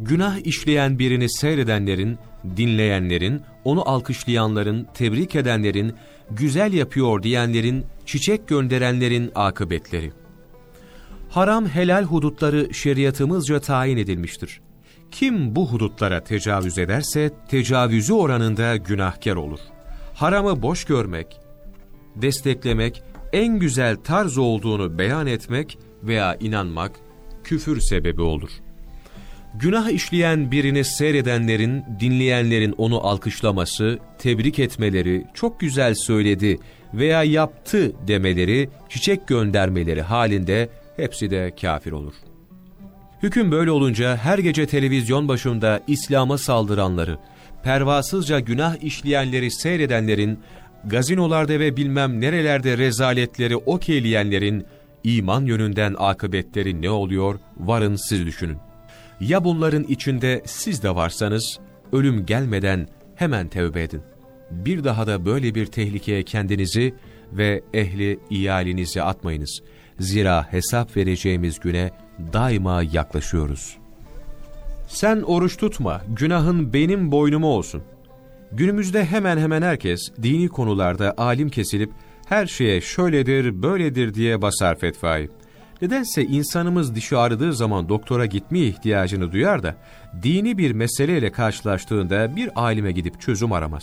Günah işleyen birini seyredenlerin, dinleyenlerin, onu alkışlayanların, tebrik edenlerin, güzel yapıyor diyenlerin, çiçek gönderenlerin akıbetleri. Haram helal hudutları şeriatımızca tayin edilmiştir. Kim bu hudutlara tecavüz ederse tecavüzü oranında günahkar olur. Haramı boş görmek, desteklemek, en güzel tarz olduğunu beyan etmek veya inanmak küfür sebebi olur. Günah işleyen birini seyredenlerin, dinleyenlerin onu alkışlaması, tebrik etmeleri, çok güzel söyledi veya yaptı demeleri, çiçek göndermeleri halinde hepsi de kafir olur. Hüküm böyle olunca her gece televizyon başında İslam'a saldıranları, pervasızca günah işleyenleri seyredenlerin, gazinolarda ve bilmem nerelerde rezaletleri okeyleyenlerin iman yönünden akıbetleri ne oluyor, varın siz düşünün. Ya bunların içinde siz de varsanız, ölüm gelmeden hemen tevbe edin. Bir daha da böyle bir tehlikeye kendinizi ve ehli iyalinizi atmayınız. Zira hesap vereceğimiz güne daima yaklaşıyoruz. Sen oruç tutma, günahın benim boynuma olsun. Günümüzde hemen hemen herkes dini konularda alim kesilip her şeye şöyledir, böyledir diye basar fetvayı. Nedense insanımız dişi ağrıdığı zaman doktora gitmeye ihtiyacını duyar da dini bir meseleyle karşılaştığında bir alime gidip çözüm aramaz.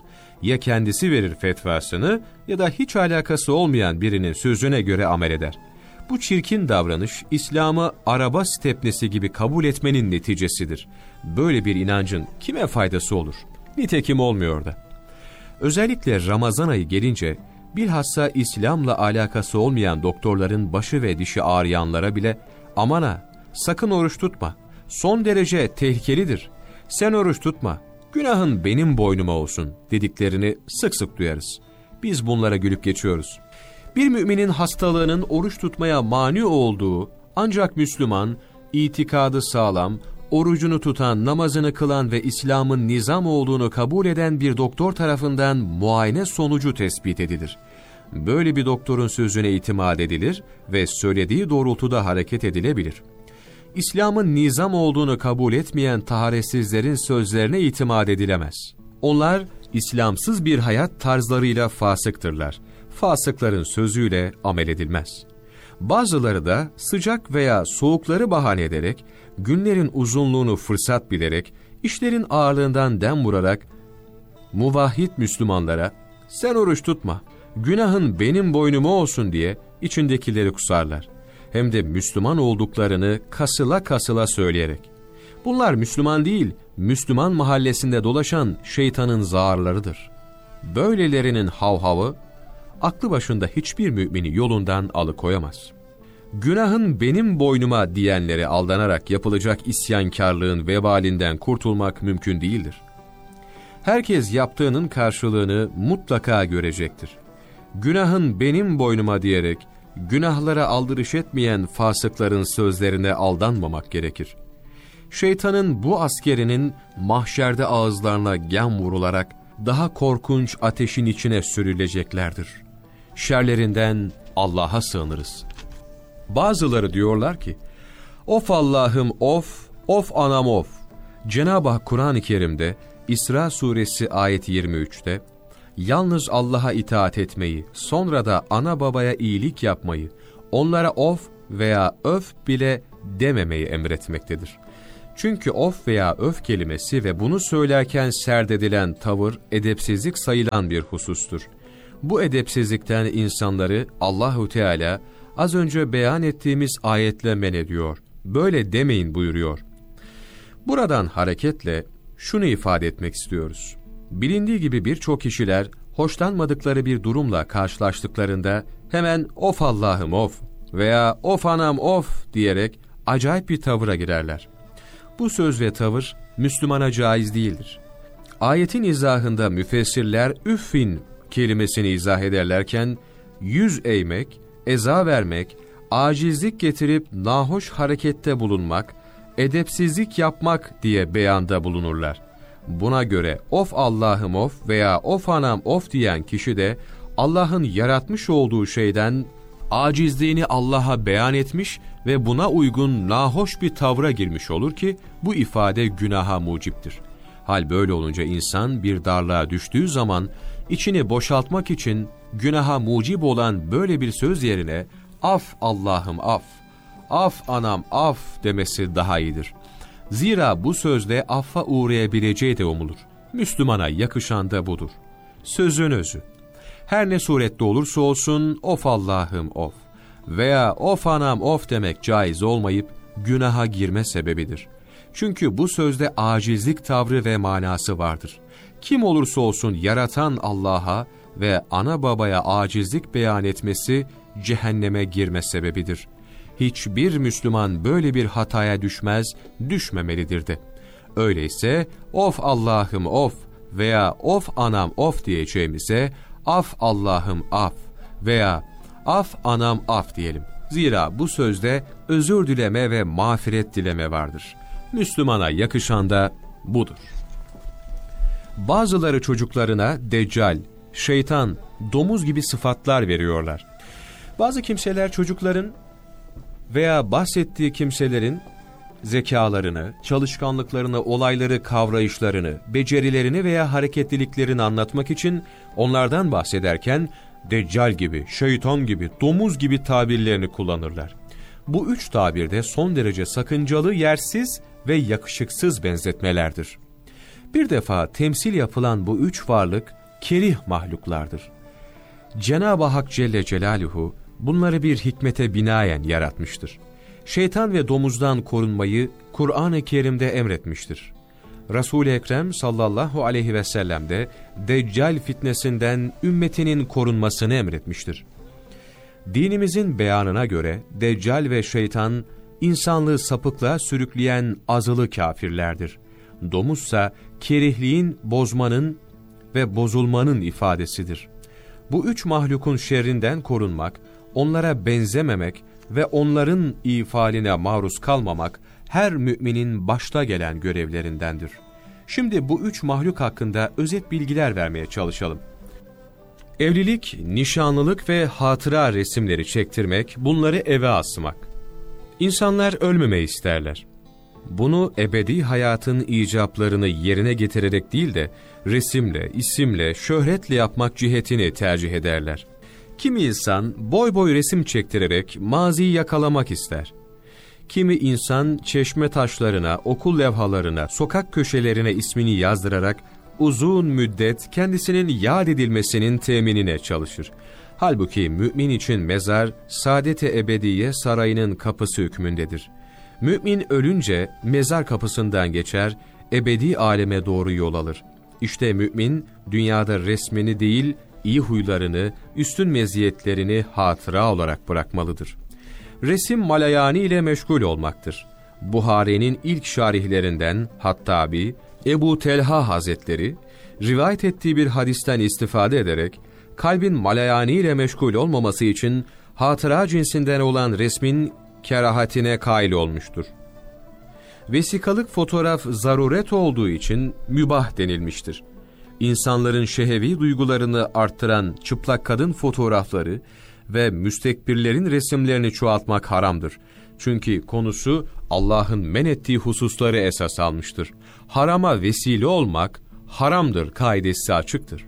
Ya kendisi verir fetvasını ya da hiç alakası olmayan birinin sözüne göre amel eder. Bu çirkin davranış İslam'ı araba stepnesi gibi kabul etmenin neticesidir. Böyle bir inancın kime faydası olur? Nitekim olmuyor da. Özellikle Ramazan ayı gelince bilhassa İslam'la alakası olmayan doktorların başı ve dişi ağrıyanlara bile aman ha sakın oruç tutma, son derece tehlikelidir, sen oruç tutma, günahın benim boynuma olsun dediklerini sık sık duyarız. Biz bunlara gülüp geçiyoruz. Bir müminin hastalığının oruç tutmaya mani olduğu ancak Müslüman, itikadı sağlam, orucunu tutan, namazını kılan ve İslam'ın nizam olduğunu kabul eden bir doktor tarafından muayene sonucu tespit edilir. Böyle bir doktorun sözüne itimat edilir ve söylediği doğrultuda hareket edilebilir. İslam'ın nizam olduğunu kabul etmeyen taharetsizlerin sözlerine itimat edilemez. Onlar İslamsız bir hayat tarzlarıyla fasıktırlar. Fasıkların sözüyle amel edilmez. Bazıları da sıcak veya soğukları bahane ederek, günlerin uzunluğunu fırsat bilerek, işlerin ağırlığından dem vurarak, muvahhid Müslümanlara, sen oruç tutma, günahın benim boynuma olsun diye içindekileri kusarlar. Hem de Müslüman olduklarını kasıla kasıla söyleyerek. Bunlar Müslüman değil, Müslüman mahallesinde dolaşan şeytanın zağırlarıdır. Böylelerinin havhavı, aklı başında hiçbir mümini yolundan alıkoyamaz. Günahın benim boynuma diyenlere aldanarak yapılacak isyankarlığın vebalinden kurtulmak mümkün değildir. Herkes yaptığının karşılığını mutlaka görecektir. Günahın benim boynuma diyerek günahlara aldırış etmeyen fasıkların sözlerine aldanmamak gerekir. Şeytanın bu askerinin mahşerde ağızlarına gem vurularak daha korkunç ateşin içine sürüleceklerdir. Şerlerinden Allah'a sığınırız. Bazıları diyorlar ki, of Allah'ım of, of anam of. Cenab-ı Hak Kur'an-ı Kerim'de İsra suresi ayet 23'te, yalnız Allah'a itaat etmeyi, sonra da ana babaya iyilik yapmayı, onlara of veya öf bile dememeyi emretmektedir. Çünkü of veya öf kelimesi ve bunu söylerken serdedilen tavır edepsizlik sayılan bir husustur. Bu edepsizlikten insanları Allahu Teala az önce beyan ettiğimiz ayetle men ediyor. Böyle demeyin buyuruyor. Buradan hareketle şunu ifade etmek istiyoruz. Bilindiği gibi birçok kişiler hoşlanmadıkları bir durumla karşılaştıklarında hemen of Allah'ım of veya of anam of diyerek acayip bir tavıra girerler. Bu söz ve tavır Müslümana caiz değildir. Ayetin izahında müfessirler üffin kelimesini izah ederlerken yüz eğmek, eza vermek, acizlik getirip nahoş harekette bulunmak, edepsizlik yapmak diye beyanda bulunurlar. Buna göre of Allah'ım of veya of anam of diyen kişi de Allah'ın yaratmış olduğu şeyden acizliğini Allah'a beyan etmiş ve buna uygun nahoş bir tavra girmiş olur ki bu ifade günaha muciptir. Hal böyle olunca insan bir darlığa düştüğü zaman içini boşaltmak için günaha mucip olan böyle bir söz yerine af Allah'ım af, af anam af demesi daha iyidir. Zira bu sözde affa uğrayabileceği de umulur. Müslümana yakışan da budur. Sözün özü. Her ne surette olursa olsun of Allah'ım of veya of anam of demek caiz olmayıp günaha girme sebebidir. Çünkü bu sözde acizlik tavrı ve manası vardır. Kim olursa olsun yaratan Allah'a ve ana babaya acizlik beyan etmesi cehenneme girme sebebidir. Hiçbir Müslüman böyle bir hataya düşmez, düşmemelidir de. Öyleyse of Allah'ım of veya of anam of diyeceğimize af Allah'ım af veya af anam af diyelim. Zira bu sözde özür dileme ve mağfiret dileme vardır. Müslümana yakışan da budur. Bazıları çocuklarına deccal, şeytan, domuz gibi sıfatlar veriyorlar. Bazı kimseler çocukların veya bahsettiği kimselerin zekalarını, çalışkanlıklarını, olayları kavrayışlarını, becerilerini veya hareketliliklerini anlatmak için onlardan bahsederken deccal gibi, şeytan gibi, domuz gibi tabirlerini kullanırlar. Bu üç tabir de son derece sakıncalı, yersiz ve yakışıksız benzetmelerdir. Bir defa temsil yapılan bu üç varlık kerih mahluklardır. Cenab-ı Hak Celle Celaluhu bunları bir hikmete binaen yaratmıştır. Şeytan ve domuzdan korunmayı Kur'an-ı Kerim'de emretmiştir. Resul-i Ekrem sallallahu aleyhi ve sellem de Deccal fitnesinden ümmetinin korunmasını emretmiştir. Dinimizin beyanına göre Deccal ve şeytan insanlığı sapıklığa sürükleyen azılı kafirlerdir. Domuzsa kerihliğin, bozmanın ve bozulmanın ifadesidir. Bu üç mahlukun şerrinden korunmak, onlara benzememek ve onların ifaline maruz kalmamak her müminin başta gelen görevlerindendir. Şimdi bu üç mahluk hakkında özet bilgiler vermeye çalışalım. Evlilik, nişanlılık ve hatıra resimleri çektirmek, bunları eve asmak. İnsanlar ölmemeyi isterler. Bunu ebedi hayatın icaplarını yerine getirerek değil de resimle, isimle, şöhretle yapmak cihetini tercih ederler. Kimi insan boy boy resim çektirerek maziyi yakalamak ister. Kimi insan çeşme taşlarına, okul levhalarına, sokak köşelerine ismini yazdırarak uzun müddet kendisinin yad edilmesinin teminine çalışır. Halbuki mümin için mezar, saadet-i ebediye sarayının kapısı hükmündedir. Mümin ölünce mezar kapısından geçer, ebedi aleme doğru yol alır. İşte mümin, dünyada resmini değil, iyi huylarını, üstün meziyetlerini hatıra olarak bırakmalıdır. Resim malayani ile meşgul olmaktır. Buhari'nin ilk şarihlerinden Hattabi, Ebu Telha Hazretleri, rivayet ettiği bir hadisten istifade ederek, kalbin malayani ile meşgul olmaması için hatıra cinsinden olan resmin kerahatine kail olmuştur. Vesikalık fotoğraf zaruret olduğu için mübah denilmiştir. İnsanların şehevi duygularını arttıran çıplak kadın fotoğrafları ve müstekbirlerin resimlerini çoğaltmak haramdır. Çünkü konusu Allah'ın men ettiği hususları esas almıştır. Harama vesile olmak haramdır kaidesi açıktır.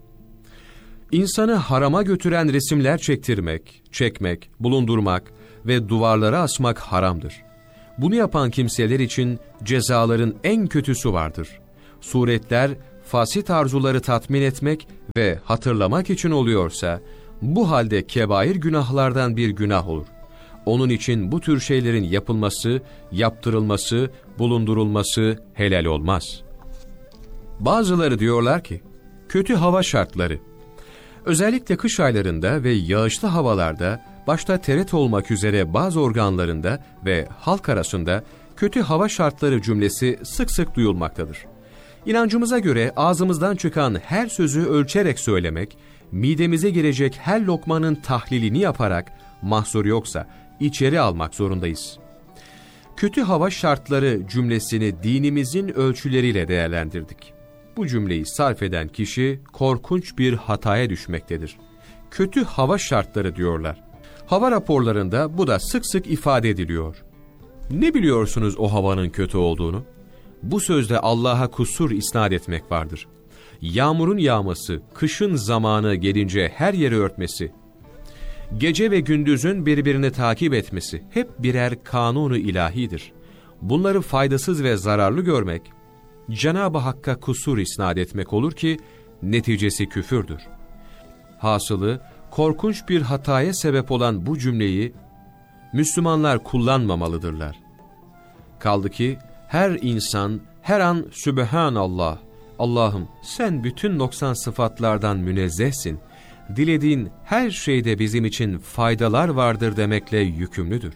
İnsanı harama götüren resimler çektirmek, çekmek, bulundurmak ve duvarlara asmak haramdır. Bunu yapan kimseler için cezaların en kötüsü vardır. Suretler, fasit arzuları tatmin etmek ve hatırlamak için oluyorsa, bu halde kebair günahlardan bir günah olur. Onun için bu tür şeylerin yapılması, yaptırılması, bulundurulması helal olmaz. Bazıları diyorlar ki, kötü hava şartları, özellikle kış aylarında ve yağışlı havalarda, başta TRT olmak üzere bazı organlarında ve halk arasında kötü hava şartları cümlesi sık sık duyulmaktadır. İnancımıza göre ağzımızdan çıkan her sözü ölçerek söylemek, midemize girecek her lokmanın tahlilini yaparak mahsur yoksa içeri almak zorundayız. Kötü hava şartları cümlesini dinimizin ölçüleriyle değerlendirdik. Bu cümleyi sarf eden kişi korkunç bir hataya düşmektedir. Kötü hava şartları diyorlar. Hava raporlarında bu da sık sık ifade ediliyor. Ne biliyorsunuz o havanın kötü olduğunu? Bu sözde Allah'a kusur isnat etmek vardır. Yağmurun yağması, kışın zamanı gelince her yeri örtmesi, gece ve gündüzün birbirini takip etmesi hep birer kanunu ilahidir. Bunları faydasız ve zararlı görmek, Cenab-ı Hakk'a kusur isnat etmek olur ki neticesi küfürdür. Hasılı, korkunç bir hataya sebep olan bu cümleyi Müslümanlar kullanmamalıdırlar. Kaldı ki her insan her an Sübhanallah, Allah'ım sen bütün noksan sıfatlardan münezzehsin, dilediğin her şeyde bizim için faydalar vardır demekle yükümlüdür.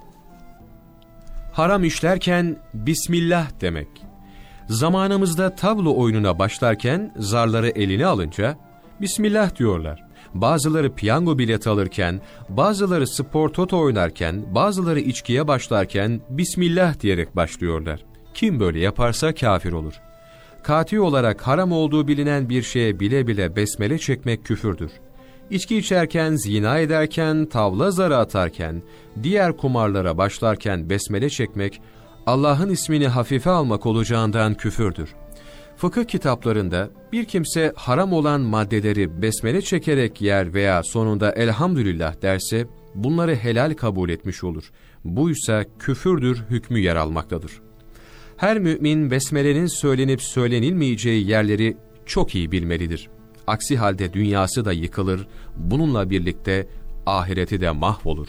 Haram işlerken Bismillah demek. Zamanımızda tablo oyununa başlarken zarları eline alınca Bismillah diyorlar. Bazıları piyango bileti alırken, bazıları spor toto oynarken, bazıları içkiye başlarken Bismillah diyerek başlıyorlar. Kim böyle yaparsa kafir olur. Kati olarak haram olduğu bilinen bir şeye bile bile besmele çekmek küfürdür. İçki içerken, zina ederken, tavla zarı atarken, diğer kumarlara başlarken besmele çekmek, Allah'ın ismini hafife almak olacağından küfürdür. Fıkıh kitaplarında bir kimse haram olan maddeleri besmele çekerek yer veya sonunda elhamdülillah derse, bunları helal kabul etmiş olur. Buysa küfürdür hükmü yer almaktadır. Her mümin besmelenin söylenip söylenilmeyeceği yerleri çok iyi bilmelidir. Aksi halde dünyası da yıkılır, bununla birlikte ahireti de mahvolur.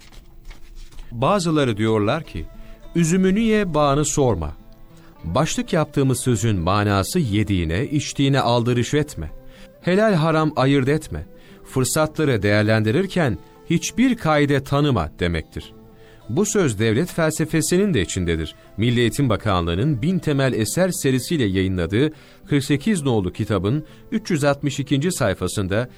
Bazıları diyorlar ki, üzümünü ye bağını sorma. Başlık yaptığımız sözün manası yediğine, içtiğine aldırış etme. Helal haram ayırt etme. Fırsatları değerlendirirken hiçbir kaide tanıma demektir. Bu söz devlet felsefesinin de içindedir. Milli Eğitim Bakanlığı'nın 1000 temel eser serisiyle yayınladığı 48 nolu kitabın 362. sayfasında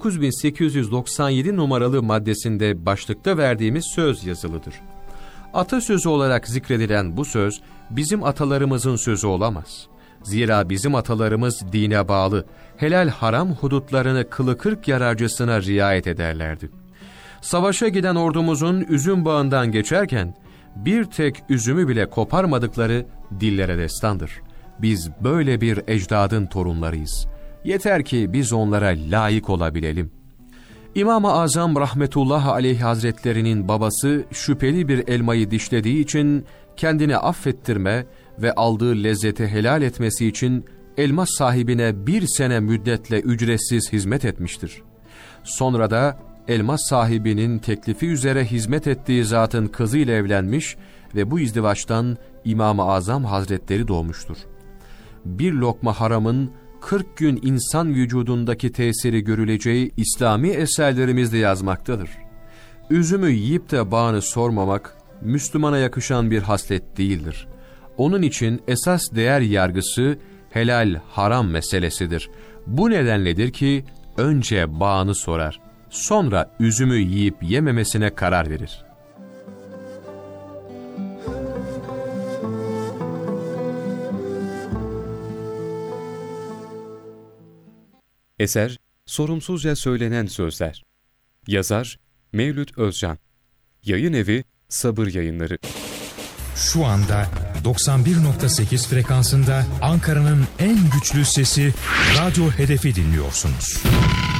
9897 numaralı maddesinde başlıkta verdiğimiz söz yazılıdır. Atasözü olarak zikredilen bu söz bizim atalarımızın sözü olamaz. Zira bizim atalarımız dine bağlı, helal haram hudutlarını kılı kırk yararcasına riayet ederlerdi. Savaşa giden ordumuzun üzüm bağından geçerken bir tek üzümü bile koparmadıkları dillere destandır. Biz böyle bir ecdadın torunlarıyız. Yeter ki biz onlara layık olabilelim. İmam-ı Azam rahmetullahi aleyh hazretlerinin babası şüpheli bir elmayı dişlediği için kendini affettirme ve aldığı lezzeti helal etmesi için elma sahibine 1 sene müddetle ücretsiz hizmet etmiştir. Sonra da elmas sahibinin teklifi üzere hizmet ettiği zatın kızıyla evlenmiş ve bu izdivaçtan İmam-ı Azam Hazretleri doğmuştur. Bir lokma haramın 40 gün insan vücudundaki tesiri görüleceği İslami eserlerimizde yazmaktadır. Üzümü yiyip de bağını sormamak, Müslümana yakışan bir haslet değildir. Onun için esas değer yargısı helal haram meselesidir. Bu nedenledir ki önce bağını sorar, sonra üzümü yiyip yememesine karar verir. Eser, sorumsuzca söylenen sözler. Yazar, Mevlüt Özcan. Yayın evi, Sabır Yayınları. Şu anda 91.8 frekansında Ankara'nın en güçlü sesi Radyo Hedef'i dinliyorsunuz.